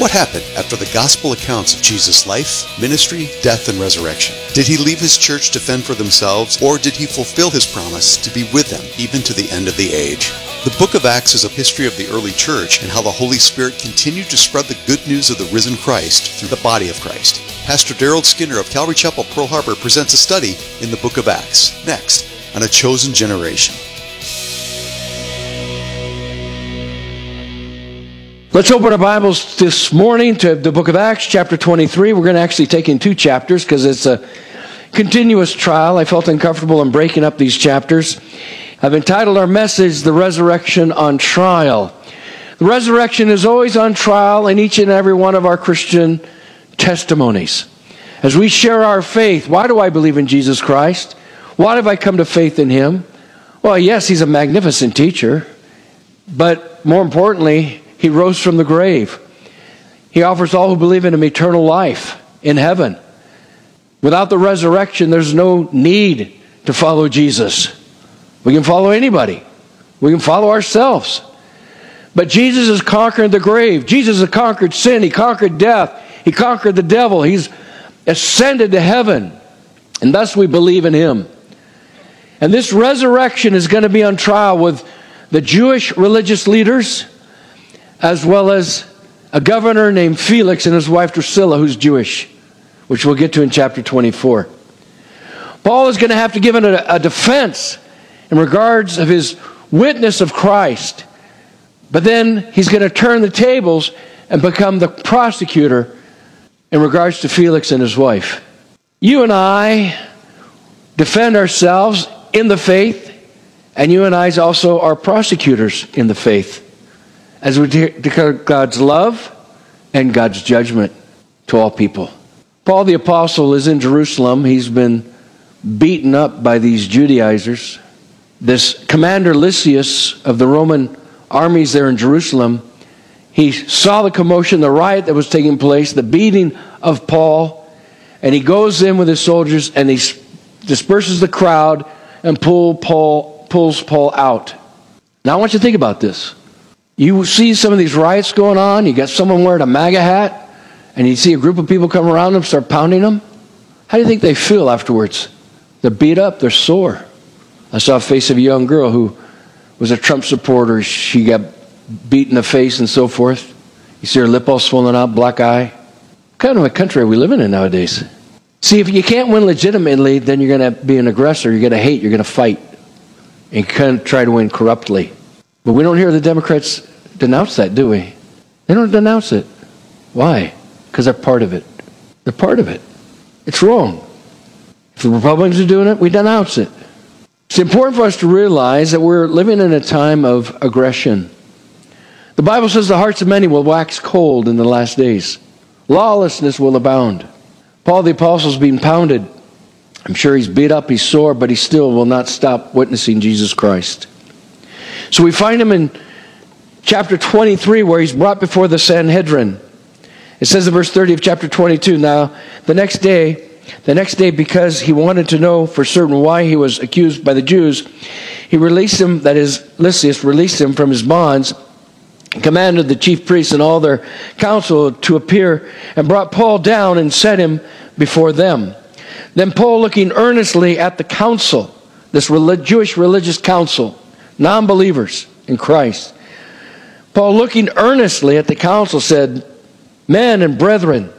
What happened after the gospel accounts of Jesus' life, ministry, death, and resurrection? Did he leave his church to fend for themselves, or did he fulfill his promise to be with them even to the end of the age? The book of Acts is a history of the early church and how the Holy Spirit continued to spread the good news of the risen Christ through the body of Christ. Pastor Daryl Skinner of Calvary Chapel, Pearl Harbor presents a study in the book of Acts, next on A Chosen Generation. Let's open our Bibles this morning to the book of Acts, chapter 23. We're going to actually take in two chapters because it's a continuous trial. I felt uncomfortable in breaking up these chapters. I've entitled our message, The Resurrection on Trial. The resurrection is always on trial in each and every one of our Christian testimonies. As we share our faith, why do I believe in Jesus Christ? Why have I come to faith in Him? Well, yes, He's a magnificent teacher, but more importantly, He rose from the grave. He offers all who believe in Him eternal life in heaven. Without the resurrection, there's no need to follow Jesus. We can follow anybody. We can follow ourselves. But Jesus has conquered the grave. Jesus has conquered sin. He conquered death. He conquered the devil. He's ascended to heaven. And thus we believe in Him. And this resurrection is going to be on trial with the Jewish religious leaders, as well as a governor named Felix and his wife Drusilla, who's Jewish, which we'll get to in chapter 24. Paul is going to have to give a defense in regards of his witness of Christ. But then he's going to turn the tables and become the prosecutor in regards to Felix and his wife. You and I defend ourselves in the faith, and you and I also are prosecutors in the faith, as we declare God's love and God's judgment to all people. Paul the Apostle is in Jerusalem. He's been beaten up by these Judaizers. This commander Lysias of the Roman armies there in Jerusalem, he saw the commotion, the riot that was taking place, the beating of Paul, and he goes in with his soldiers and he disperses the crowd and pulls Paul out. Now I want you to think about this. You see some of these riots going on, you got someone wearing a MAGA hat, and you see a group of people come around them, start pounding them. How do you think they feel afterwards? They're beat up, they're sore. I saw a face of a young girl who was a Trump supporter. She got beat in the face and so forth. You see her lip all swollen out, black eye. What kind of a country are we living in nowadays? See, if you can't win legitimately, then you're going to be an aggressor, you're going to hate, you're going to fight, and you can't try to win corruptly. But we don't hear the Democrats denounce that, do we? They don't denounce it. Why? Because they're part of it. They're part of it. It's wrong. If the Republicans are doing it, we denounce it. It's important for us to realize that we're living in a time of aggression. The Bible says the hearts of many will wax cold in the last days. Lawlessness will abound. Paul the Apostle is being pounded. I'm sure he's beat up, he's sore, but he still will not stop witnessing Jesus Christ. So we find him in chapter 23, where he's brought before the Sanhedrin. It says in verse 30 of chapter 22, now the next day, because he wanted to know for certain why he was accused by the Jews, he released him, that is, Lysias released him from his bonds, commanded the chief priests and all their council to appear, and brought Paul down and set him before them. Then Paul, looking earnestly at the council, this Jewish religious council, non-believers in Christ, Paul, looking earnestly at the council, said, men and brethren,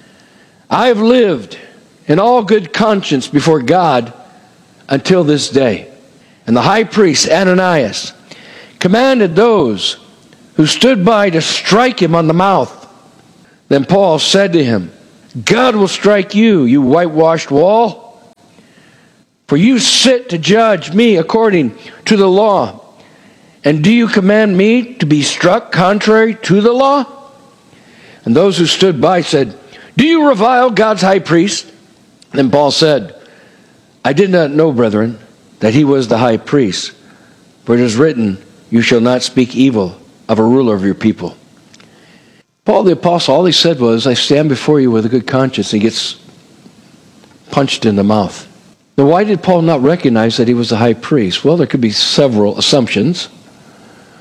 I have lived in all good conscience before God until this day. And the high priest, Ananias, commanded those who stood by to strike him on the mouth. Then Paul said to him, God will strike you, you whitewashed wall. For you sit to judge me according to the law. And do you command me to be struck contrary to the law? And those who stood by said, do you revile God's high priest? Then Paul said, I did not know, brethren, that he was the high priest. For it is written, you shall not speak evil of a ruler of your people. Paul the Apostle, all he said was, I stand before you with a good conscience. And he gets punched in the mouth. Now, why did Paul not recognize that he was the high priest? Well, there could be several assumptions.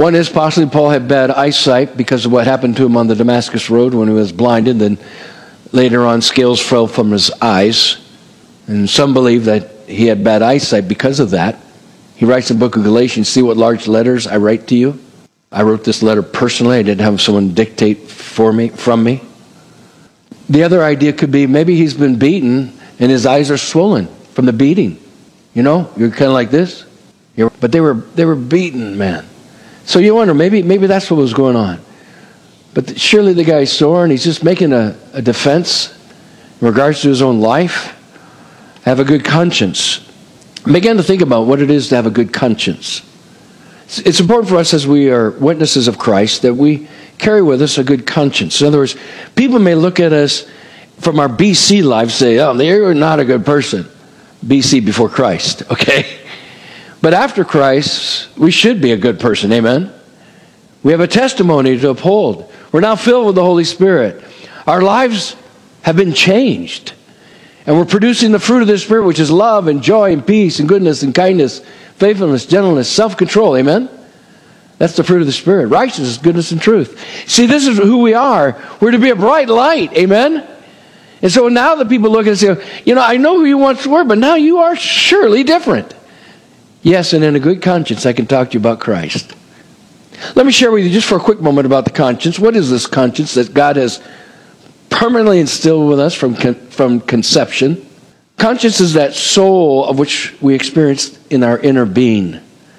One is possibly Paul had bad eyesight because of what happened to him on the Damascus Road when he was blinded. Then later on, scales fell from his eyes. And some believe that he had bad eyesight because of that. He writes in the book of Galatians, see what large letters I write to you? I wrote this letter personally. I didn't have someone dictate from me. The other idea could be maybe he's been beaten and his eyes are swollen from the beating. You know, you're kind of like this. But they were beaten, man. So you wonder, maybe that's what was going on. But surely the guy's sore and he's just making a defense in regards to his own life. Have a good conscience. Begin to think about what it is to have a good conscience. It's important for us as we are witnesses of Christ that we carry with us a good conscience. In other words, people may look at us from our BC life and say, oh, they're not a good person. BC, before Christ, okay? But after Christ, we should be a good person, amen? We have a testimony to uphold. We're now filled with the Holy Spirit. Our lives have been changed. And we're producing the fruit of the Spirit, which is love and joy and peace and goodness and kindness, faithfulness, gentleness, self-control, amen? That's the fruit of the Spirit. Righteousness, goodness, and truth. See, this is who we are. We're to be a bright light, amen? And so now the people look and say, you know, I know who you once were, but now you are surely different. Yes, and in a good conscience, I can talk to you about Christ. Let me share with you just for a quick moment about the conscience. What is this conscience that God has permanently instilled with us from conception? Conscience is that soul of which we experience in our inner being,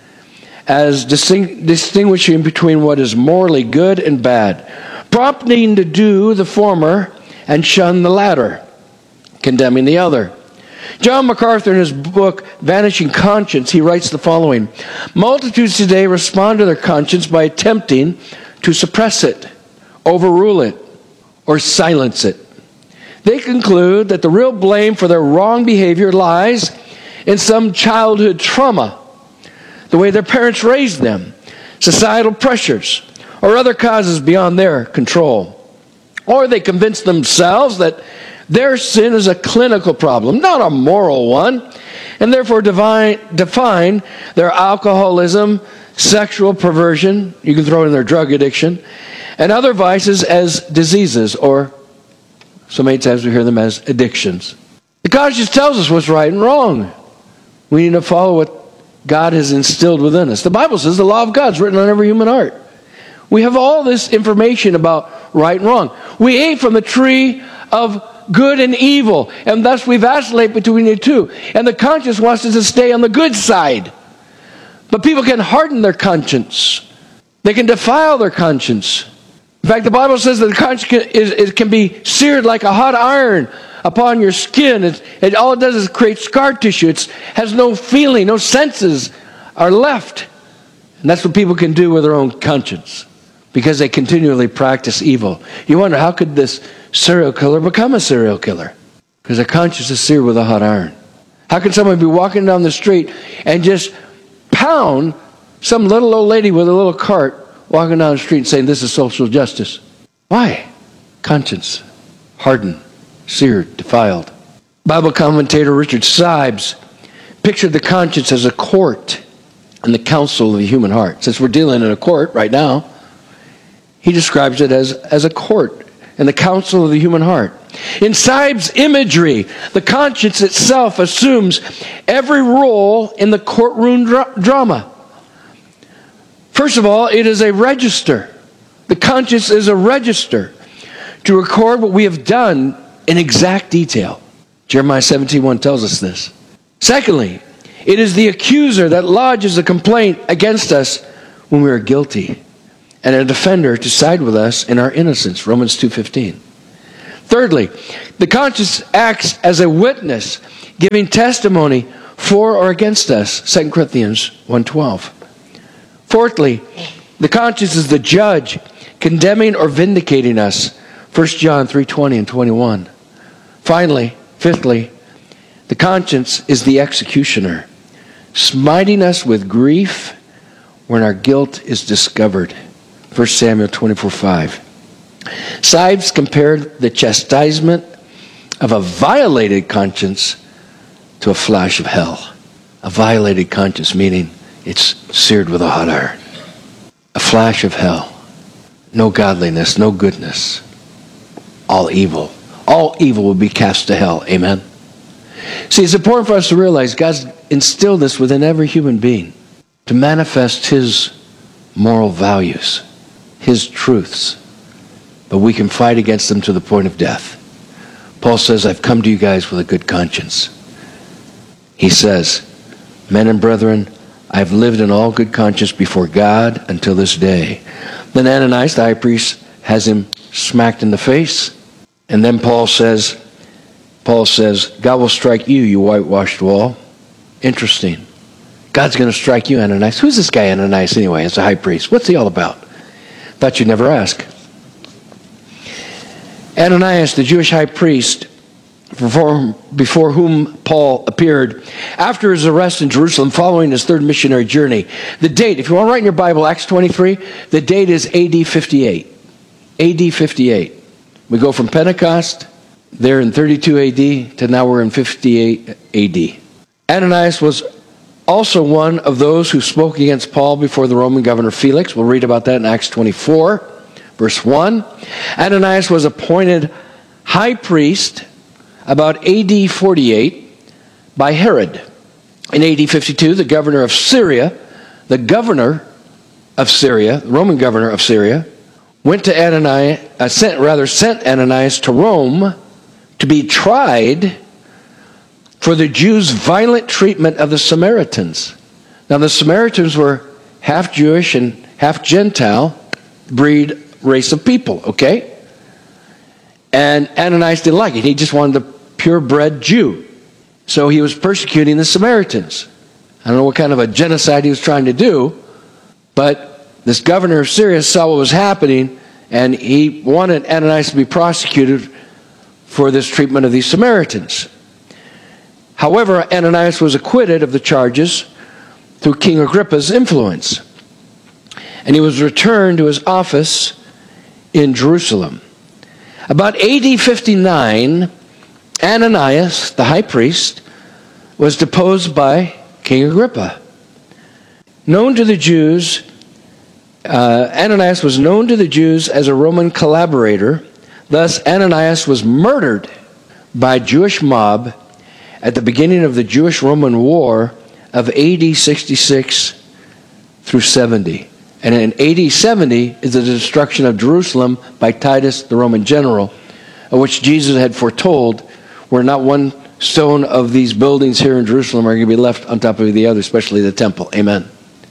as distinguishing between what is morally good and bad, prompting to do the former and shun the latter, condemning the other. John MacArthur, in his book, Vanishing Conscience, he writes the following: multitudes today respond to their conscience by attempting to suppress it, overrule it, or silence it. They conclude that the real blame for their wrong behavior lies in some childhood trauma, the way their parents raised them, societal pressures, or other causes beyond their control. Or they convince themselves that their sin is a clinical problem, not a moral one, and therefore define their alcoholism, sexual perversion, you can throw in their drug addiction, and other vices as diseases, or so many times we hear them as addictions. The conscience tells us what's right and wrong. We need to follow what God has instilled within us. The Bible says the law of God is written on every human heart. We have all this information about right and wrong. We ate from the tree of good and evil, and thus we vacillate between the two. And the conscience wants us to stay on the good side. But people can harden their conscience. They can defile their conscience. In fact, the Bible says that the conscience can be seared like a hot iron upon your skin. All it does is create scar tissue. It has no feeling, no senses are left. And that's what people can do with their own conscience, because they continually practice evil. You wonder, how could this serial killer become a serial killer? Because their conscience is seared with a hot iron. How can someone be walking down the street and just pound some little old lady with a little cart walking down the street and saying, this is social justice? Why? Conscience. Hardened, seared, defiled. Bible commentator Richard Sibes pictured the conscience as a court and the counsel of the human heart. Since we're dealing in a court right now, he describes it as a court and the counsel of the human heart. In Sibes' imagery, the conscience itself assumes every role in the courtroom drama. First of all, it is a register. The conscience is a register to record what we have done in exact detail. Jeremiah 17:1 tells us this. Secondly, it is the accuser that lodges a complaint against us when we are guilty, and a defender to side with us in our innocence, Romans 2:15. Thirdly, the conscience acts as a witness, giving testimony for or against us, 2 Corinthians 1:12. Fourthly, the conscience is the judge, condemning or vindicating us, 1 John 3:20 and 21. Finally, fifthly, the conscience is the executioner, smiting us with grief when our guilt is discovered, 1 Samuel 24:5. Sibes compared the chastisement of a violated conscience to a flash of hell. A violated conscience, meaning it's seared with a hot iron. a flash of hell. No godliness, no goodness. All evil. All evil will be cast to hell. Amen. See, it's important for us to realize God's instilled this within every human being to manifest His moral values, His truths. But we can fight against them to the point of death. Paul says, I've come to you guys with a good conscience. He says, men and brethren, I've lived in all good conscience before God until this day. Then Ananias, the high priest, has him smacked in the face. And then Paul says, God will strike you, you whitewashed wall. Interesting. God's going to strike you, Ananias. Who's this guy Ananias anyway as a high priest? What's he all about? Thought you'd never ask. Ananias, the Jewish high priest, before whom Paul appeared after his arrest in Jerusalem following his third missionary journey. The date, if you want to write in your Bible, Acts 23, the date is AD 58. AD 58. We go from Pentecost, there in 32 AD, to now we're in 58 AD. Ananias was also one of those who spoke against Paul before the Roman governor Felix. We'll read about that in Acts 24, verse 1. Ananias was appointed high priest about AD 48 by Herod. In AD 52, the governor of Syria, the Roman governor of Syria, went to Ananias, sent Ananias to Rome to be tried for the Jews' violent treatment of the Samaritans. Now the Samaritans were half Jewish and half Gentile race of people, okay? And Ananias didn't like it. He just wanted the purebred Jew. So he was persecuting the Samaritans. I don't know what kind of a genocide he was trying to do, but this governor of Syria saw what was happening, and he wanted Ananias to be prosecuted for this treatment of these Samaritans. However, Ananias was acquitted of the charges through King Agrippa's influence, and he was returned to his office in Jerusalem. About AD 59, Ananias, the high priest, was deposed by King Agrippa. Known to the Jews, Ananias was known to the Jews as a Roman collaborator. Thus, Ananias was murdered by a Jewish mob at the beginning of the Jewish-Roman War of AD 66 through 70. And in AD 70 is the destruction of Jerusalem by Titus, the Roman general, of which Jesus had foretold, where not one stone of these buildings here in Jerusalem are going to be left on top of the other, especially the temple. Amen.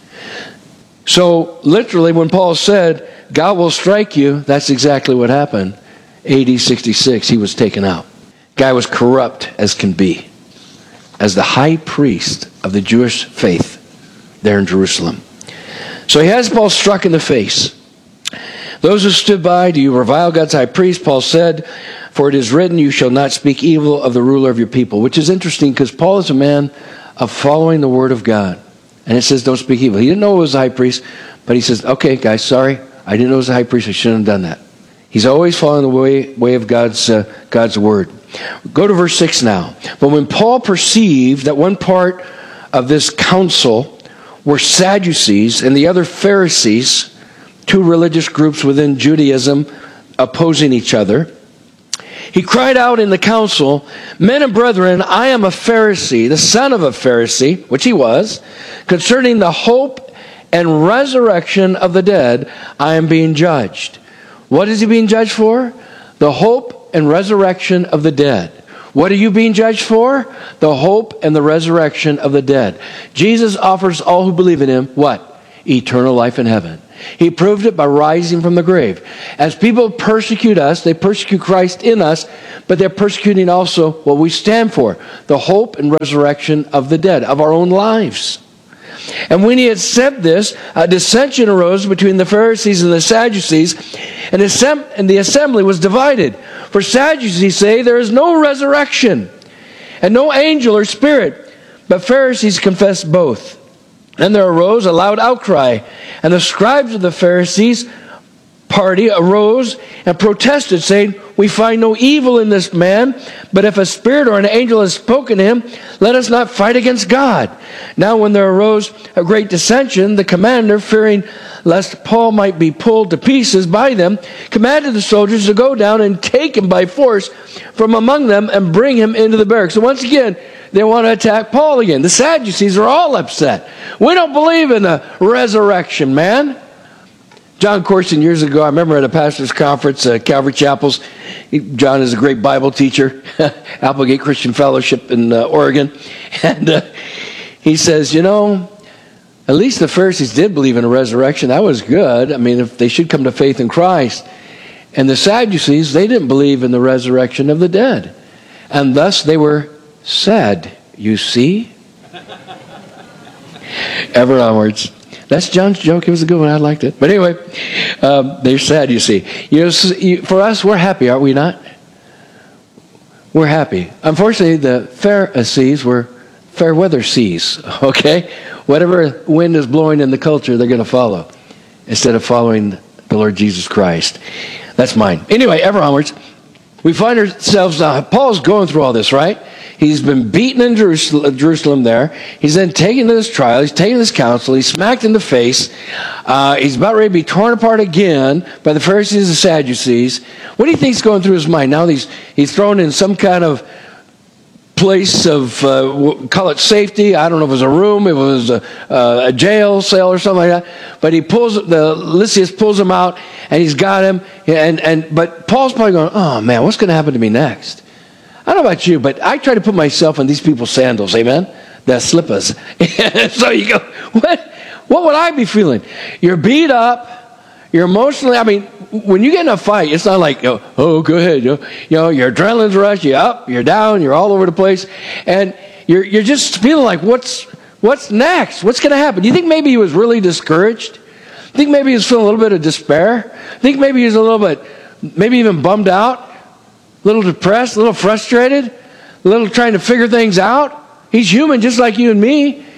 So, literally, when Paul said, God will strike you, that's exactly what happened. AD 66, he was taken out. Guy was corrupt as can be, as the high priest of the Jewish faith there in Jerusalem. So he has Paul struck in the face. Those who stood by, do you revile God's high priest? Paul said, for it is written, you shall not speak evil of the ruler of your people. Which is interesting because Paul is a man of following the word of God. And it says don't speak evil. He didn't know it was a high priest, but he says, okay, guys, sorry. I didn't know it was a high priest. I shouldn't have done that. He's always following the way of God's word. Go to verse 6 now. But when Paul perceived that one part of this council were Sadducees and the other Pharisees, two religious groups within Judaism opposing each other, he cried out in the council, men and brethren, I am a Pharisee, the son of a Pharisee, which he was, concerning the hope and resurrection of the dead, I am being judged. What is he being judged for? The hope and resurrection of the dead. What are you being judged for? The hope and the resurrection of the dead. Jesus offers all who believe in him, what? Eternal life in heaven. He proved it by rising from the grave. As people persecute us, they persecute Christ in us, but they're persecuting also what we stand for, the hope and resurrection of the dead, of our own lives. And when he had said this, a dissension arose between the Pharisees and the Sadducees, and the assembly was divided. For Sadducees say there is no resurrection, and no angel or spirit, but Pharisees confess both. Then there arose a loud outcry, and the scribes of the Pharisees party arose and protested, saying, "We find no evil in this man, but if a spirit or an angel has spoken to him, let us not fight against God." Now when there arose a great dissension, the commander, fearing lest Paul might be pulled to pieces by them, commanded the soldiers to go down and take him by force from among them and bring him into the barracks. So once again, they want to attack Paul again. The Sadducees are all upset. We don't believe in the resurrection, man. John Corson, years ago, I remember at a pastor's conference at Calvary Chapels. John is a great Bible teacher, Applegate Christian Fellowship in Oregon. And he says, at least the Pharisees did believe in a resurrection. That was good. I mean, if they should come to faith in Christ. And the Sadducees, they didn't believe in the resurrection of the dead. And thus they were sad, you see? Ever onwards. That's John's joke. It was a good one. I liked it. But anyway, they're sad, you see. For us, we're happy, aren't we not? We're happy. Unfortunately, the Pharisees were fair weather seas, okay? Whatever wind is blowing in the culture, they're going to follow instead of following the Lord Jesus Christ. That's mine. Anyway, ever onwards. We find ourselves, Paul's going through all this, right? He's been beaten in Jerusalem there. He's then taken to this trial. He's taken to this council. He's smacked in the face. He's about ready to be torn apart again by the Pharisees and Sadducees. What do you think's going through his mind? Now he's thrown in some kind of place of, call it safety. I don't know if it was a room, if it was a jail cell or something like that. But Lysias pulls him out, and he's got him. But Paul's probably going, oh man, what's going to happen to me next? I don't know about you, but I try to put myself in these people's sandals, amen? The slippers. So you go, what would I be feeling? You're beat up, you're emotionally, when you get in a fight, it's not like, oh, go ahead. Your adrenaline's rush, you're up, you're down, you're all over the place. And you're just feeling like, what's next? What's going to happen? Do you think maybe he was really discouraged? Think maybe he was feeling a little bit of despair? Think maybe he was a little bit, maybe even bummed out? A little depressed, a little frustrated, a little trying to figure things out. He's human just like you and me.